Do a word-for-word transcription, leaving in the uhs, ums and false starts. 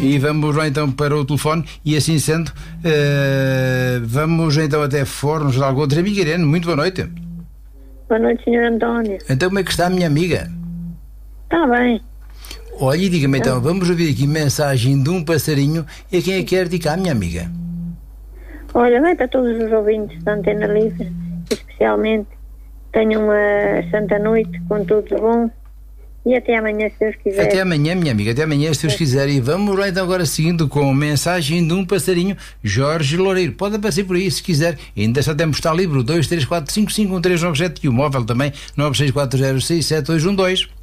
E vamos lá então para o telefone. E assim sendo, uh, vamos então até Fornos de Algodres. Amiga Irene, muito boa noite. Boa noite, senhor António. Então como é que está a minha amiga? Está bem. Olha, e diga-me então, vamos ouvir aqui mensagem de um passarinho. E a quem é que quer dedicar, minha amiga? Olha, vai para todos os ouvintes da Antena Livre, especialmente. Tenham uma santa noite, com tudo bom. E até amanhã, se Deus quiser. Até amanhã, minha amiga, até amanhã, se Deus quiser. E vamos lá então agora seguindo com mensagem de um passarinho, Jorge Loureiro. Pode aparecer por aí se quiser. Ainda está tempo, está livre, dois três quatro cinco cinco um três nove sete e o móvel também, nove seis quatro zero seis sete dois um dois.